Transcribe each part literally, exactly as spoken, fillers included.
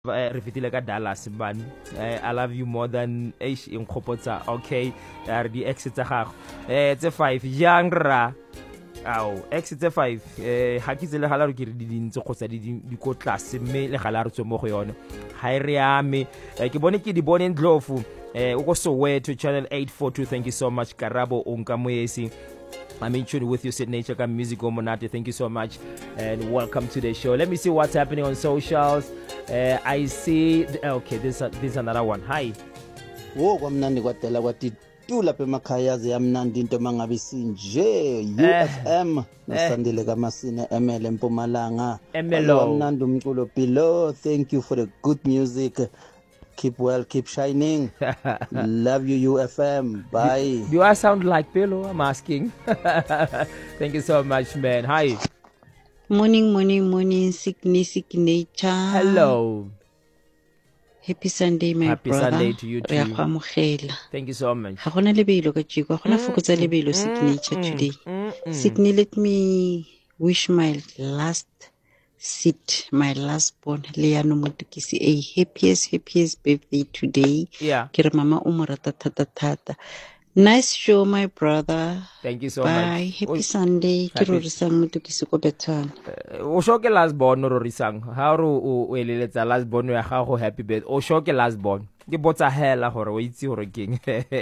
re fitile ka Dallas man. I love you more than eish inkgopotsa. Okay, re di exit tsa gago eh tse five genre ao exit tse five eh ha ke tsele hala re ke re di dintse kgotsa di di ko class mme le gala re tswe mo go yone ha re ame ke bone ke di bone ndlofu eh o go Soweto channel eight forty-two. Thank you so much Karabo Onkamoyesi. I'm in tune with you, Sid Nature Music Omonate. Thank you so much and welcome to the show. Let me see what's happening on socials. Uh, I see, okay, this, this is another one. Hi. Wo kwamnandi kwatela kwatitula pe makhayazi yamnandi into mangabisinje U F M nasandile kamasine M L Mpumalanga. M L O. Kwamnandi umculo below. Thank you for the good music. Keep well, keep shining. Love you, U F M. Bye. Do, do I sound like Pillow? I'm asking. Thank you so much, man. Hi. Morning, morning, morning. Signi, Signature. Hello. Happy Sunday, my Happy brother. Sunday to you too. Thank you so much. Ha gona lebelo ka tshiko. Gona fokotsa lebelo Signature today. Signi, let me wish my last sit my last born Leano Motukisi a happiest happiest birthday today. Yeah. Kira mama umurata tata tata. Nice show, my brother. Thank you so Bye. much. Bye. Happy Sunday. Kiro risang Motukisi ko betana. O shoke last born ro risang. Ha ro o eleletsa last born ya gago happy birthday. O shoke last born. Ke botsa hela gore o itse gore keng.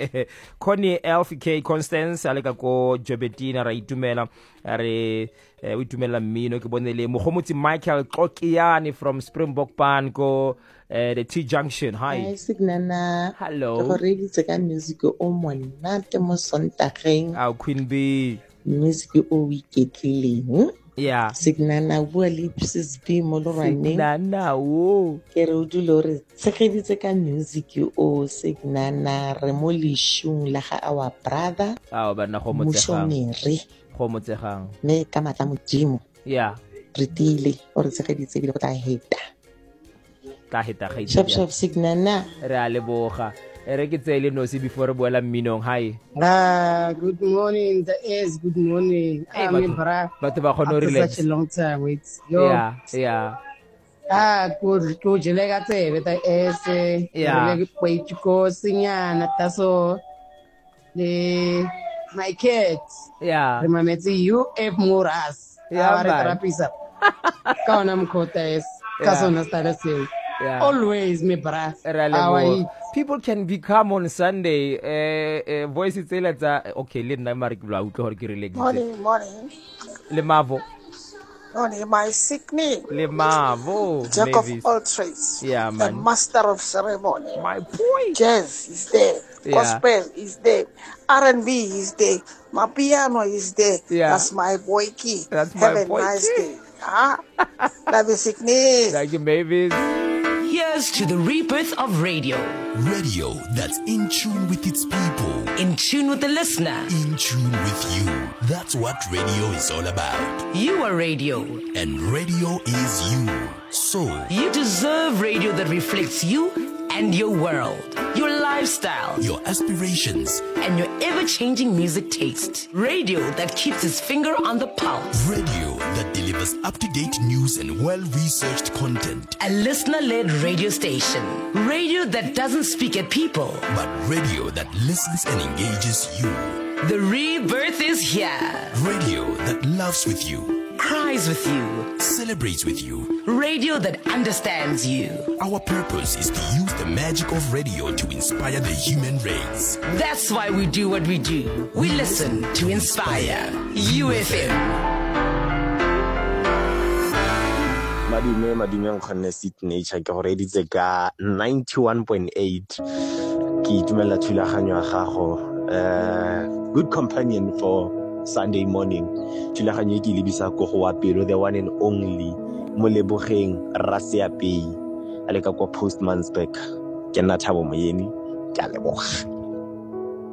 Connie Elf K Constance aleka ko Jobetina ra itumela re we itumela mmino ke bonele mogomotsi Michael Qokiani from Springbok Pan ko uh, the T Junction. Hi. Hi Signana. Hello. Go re ditse ka music o monate mo Sontageng. Our Queen B. Music o weekendling. Yeah. Signana bua le Sis B mo lo running. Signana o. Ke re o dulo re tshegeditse ka music o Signana re mo lishung la ga our brother. Ah ba na go motsegang. Moshomere. Go motsegang. Me ka matla modimo. Yeah. Re tile o re tshegeditse bile go ta heta. Ta heta ga Shop shop Signana. Re a leboga. Ere ke tsele no se before boela minong. Hi. Ah, good morning. The is good morning. Hey, I'm bra. But ba khono relax. Such a long time wait. Yo. Yeah, yeah. Ah, good to jelega tsebe ta ese. Yeah. Re wait ko sinyana taso le my kids. Yeah. Remember U F Muras. Yeah, Re man. trapisa. Kaona mkhota es. Kasona stara se. Yeah. Always me bra. Re a leboga. People can become on Sunday. Eh, eh, voice tsela tsa okay le nna mara ke bla utlwa gore ke relax. Morning, morning. Le mavo. Morning, my sick name. Le mavo. Jack of Mavis. all trades. Yeah, The man. master of ceremony. My boy. Jazz is there. Yeah. Gospel is there. R and B is there. My piano is there. Yeah. That's my boy key. That's my Have a boy nice key. day. Huh? Love you, sickness. Thank you, Mavis. Here's to the rebirth of radio. Radio that's in tune with its people. In tune with the listener. In tune with you. That's what radio is all about. You are radio. And radio is you. So, You deserve radio that reflects you and your world, your lifestyle, your aspirations. and your ever-changing music taste. Radio that keeps its finger on the pulse. Radio that delivers up-to-date news and well-researched content. A listener-led radio station. Radio that doesn't speak at people. But radio that listens and engages you. The rebirth is here. Radio that loves with you. Cries with you. Celebrates with you. Radio that understands you. Our purpose is to use the magic of radio to inspire the human race. That's why we do what we do. We listen to inspire. U F M. Madume madume nkgonne Sid Nature ke gore ditse ka ninety-one point eight ke itumela thulaganyo ya gago uh good companion for Sunday morning. Thulaganyo e ke lebisa go go wa pelo the one and only Molebogeng Raseapei aleka kwa Postmansburg ke nna Thabo Moyeni ke a leboga.